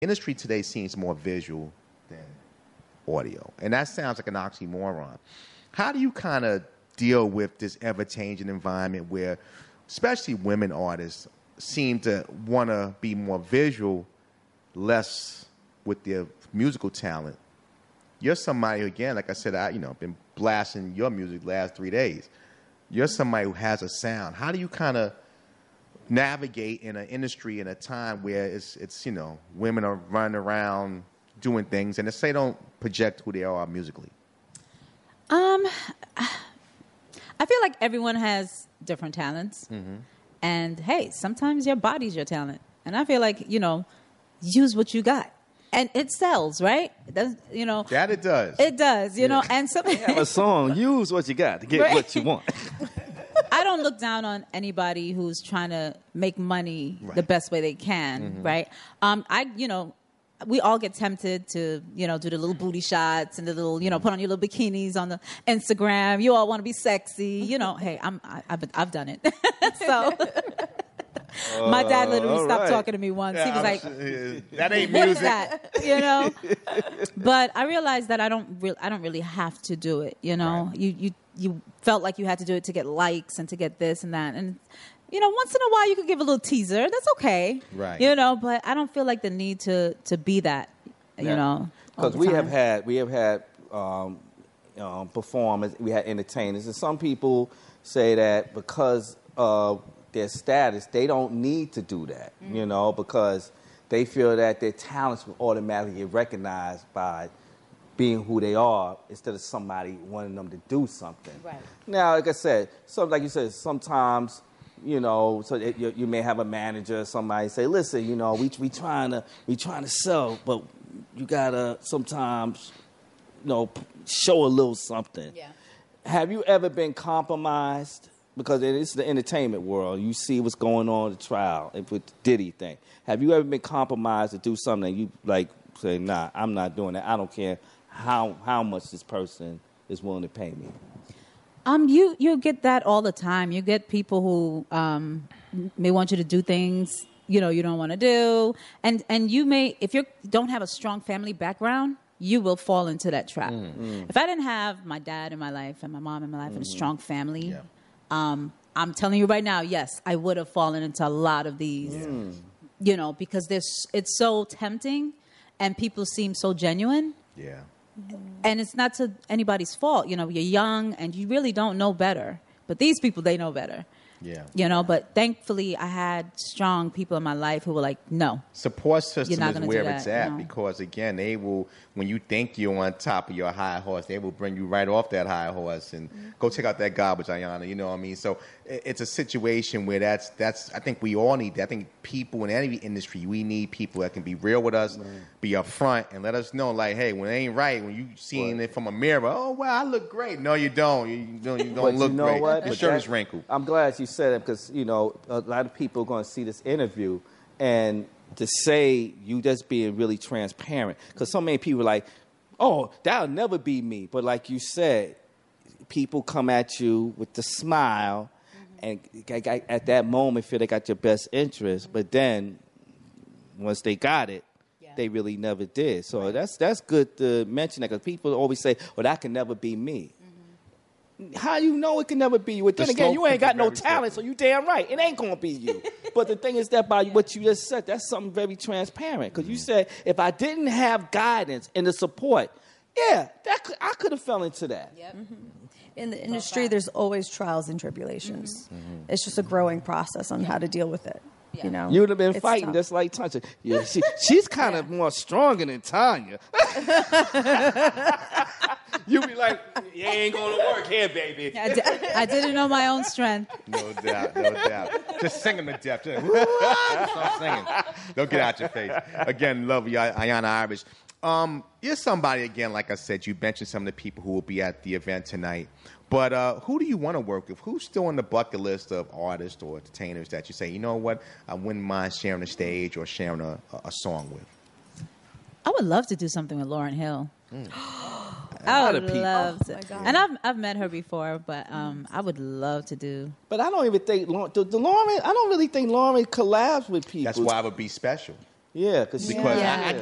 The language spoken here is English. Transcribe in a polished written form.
industry today seems more visual than audio, and that sounds like an oxymoron. How do you kind of deal with this ever-changing environment where, especially women artists, seem to want to be more visual, less with their musical talent? You're somebody who, again, like I said, been blasting your music the last 3 days. You're somebody who has a sound. How do you kind of navigate in an industry in a time where it's women are running around doing things and they don't project who they are musically? I feel like everyone has different talents. Mm-hmm. And, hey, sometimes your body's your talent. And I feel like, use what you got. And it sells, right? It does, That it does. It does, know. And some they have a song, use what you got to get right? what you want. I don't look down on anybody who's trying to make money the best way they can, right? We all get tempted to, do the little booty shots and the little, put on your little bikinis on the Instagram. You all want to be sexy, Hey, I've done it. So my dad literally stopped talking to me once. He was like, "That ain't what music." Is that? But I realized that I don't really have to do it. Right. You felt like you had to do it to get likes and to get this and that, and once in a while you could give a little teaser. That's okay, right? But I don't feel like the need to be that. Because we have had performers, we had entertainers, and some people say that because of their status, they don't need to do that, because they feel that their talents will automatically get recognized by being who they are instead of somebody wanting them to do something. Right. Now, like I said, like you said, sometimes, you may have a manager, somebody say, listen, we trying to sell, but you gotta sometimes, show a little something. Yeah. Have you ever been compromised? Because it's the entertainment world. You see what's going on at the trial with the Diddy thing. Have you ever been compromised to do something and you say, nah, I'm not doing that. I don't care how much this person is willing to pay me? You get that all the time. You get people who may want you to do things you don't want to do, and you may, if you don't have a strong family background, you will fall into that trap. If I didn't have my dad in my life and my mom in my life and a strong family. Yeah. I'm telling you right now, yes, I would have fallen into a lot of these, because it's so tempting and people seem so genuine. Yeah. And it's not to anybody's fault. You're young and you really don't know better. But these people, they know better. Yeah. But thankfully I had strong people in my life who were like, no. Support system is where it's at, no. because, again, they will, when you think you're on top of your high horse, they will bring you right off that high horse and go check out that garbage, Ayana, you know what I mean? So it's a situation where that's I think we all need that. I think people in any industry, we need people that can be real with us, be upfront, and let us know, like, hey, when it ain't right, when you seeing it from a mirror, oh, wow, I look great. No, you don't. You don't look great. What? The shirt is wrinkled. I'm glad you said that because, a lot of people are going to see this interview and to say you just being really transparent. Because so many people are like, oh, that'll never be me. But like you said, people come at you with the smile and at that moment feel they got your best interest. But then once they got it, they really never did. So that's good to mention that, because people always say, well, that can never be me. How you know it can never be you? But then again, you ain't got no talent, so you damn right. It ain't going to be you. But the thing is that by what you just said, that's something very transparent. Because you said, if I didn't have guidance and the support, I could have fell into that. Yep. In the industry, there's always trials and tribulations. It's just a growing process on how to deal with it. Yeah. You would have been fighting tough. Just like Tanya. Yeah, she's kind of more stronger than Tanya. You be like, you ain't going to work here, baby. I didn't know my own strength. No doubt. Just singing to death. Just start singing. Don't get out your face. Again, love you, Ayana Irish. You're somebody, again, like I said, you mentioned some of the people who will be at the event tonight. But who do you want to work with? Who's still on the bucket list of artists or entertainers that you say, you know what, I wouldn't mind sharing a stage or sharing a song with? I would love to do something with Lauryn Hill. I would love to. And I've met her before, but I would love to do. But I don't even think Lauryn. I don't really think Lauryn collabs with people. That's why it would be special. Yeah, because Because Yeah. I